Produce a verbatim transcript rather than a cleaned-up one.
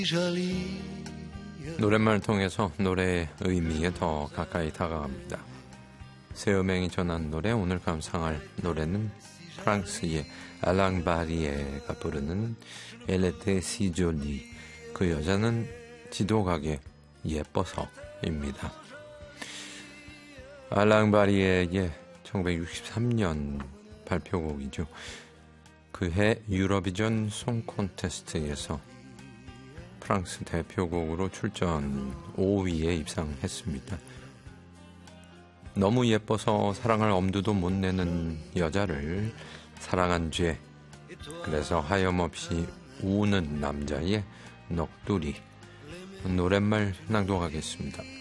노랫말을 통해서 노래의 의미에 더 가까이 다가갑니다. 새음행이 전한 노래, 오늘 감상할 노래는 프랑스의 알랑 바리에가 부르는 엘레테 시졸리, 그 여자는 지도가게 예뻐서입니다. 알랑 바리에의 천구백육십삼 년 발표곡이죠. 그해 유로비전 송 콘테스트에서 프랑스 대표곡으로 출전 오 위에 입상했습니다. 너무 예뻐서 사랑할 엄두도 못 내는 여자를 사랑한 죄, 그래서 하염없이 우는 남자의 넋두리, 노랫말 낭독하겠습니다.